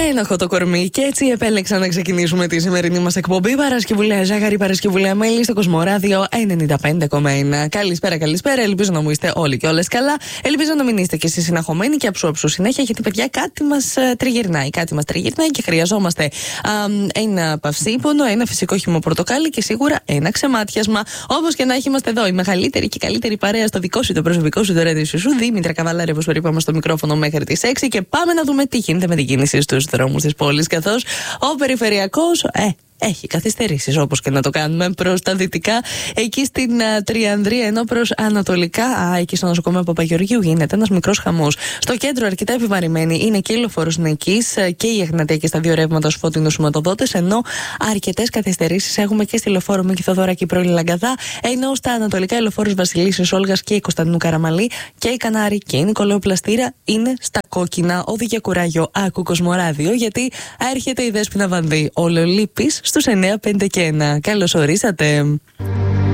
Είναι ένοχο το κορμί και έτσι επέλεξα να ξεκινήσουμε τη σημερινή μας εκπομπή. Παρασκευουλαία Ζάχαρη, Παρασκευουλαία Μέλη στο Κοσμοράδιο 95,1. Καλησπέρα. Ελπίζω να μου είστε όλοι και όλες καλά. Ελπίζω να μην είστε κι εσείς συναχωμένοι και αψού συνέχεια, γιατί παιδιά κάτι μας τριγυρνάει. Και χρειαζόμαστε ένα παυσίπονο, ένα φυσικό χυμοπορτοκάλι και σίγουρα ένα ξεμάτιασμα. Όπως και να έχει, είμαστε εδώ η μεγαλύτερη και καλύτερη παρέα στο δικό σου, το προσωπικό σου, το ρέδι σου. Δήμητρα Καβαλάρη, όπως είπαμε, στο μικρόφωνο μέχρι τις 6 και πάμε να δούμε τι γίνεται με την κίνηση στους δρόμους της πόλης, καθώς ο περιφερειακός έχει καθυστερήσεις, όπως και να το κάνουμε, προς τα δυτικά, εκεί στην Τριανδρία, ενώ προς ανατολικά, εκεί στο νοσοκομείο Παπαγεωργίου γίνεται ένας μικρός χαμός. Στο κέντρο αρκετά επιβαρημένη είναι και η λεωφόρος Νεκής και η Εγνατία και στα δύο ρεύματα ως φώτινους σηματοδότες, ενώ αρκετές καθυστερήσεις έχουμε και στη λεωφόρο Μίκη Θοδωράκη πρώην Λαγκαδά, ενώ στα ανατολικά η λεωφόρος Βασιλίσσης Όλγας και η Κωνσταντινού Καραμαλή και η Κανάρη και η Νικολαίου Πλαστήρα είναι στα κόκκινα. Οδηγία κουράγιο, άκου Κοσμοράδιο, γιατί έρχεται η Δέσποινα Βανδύ, ο Λεολίπης στους 9, 5 και 1. Καλώς ορίσατε.